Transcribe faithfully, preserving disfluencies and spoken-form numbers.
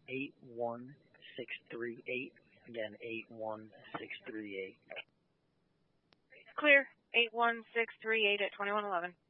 eight one six three eight. Again, eight one six three eight. Clear. eight one six three eight at twenty-one eleven.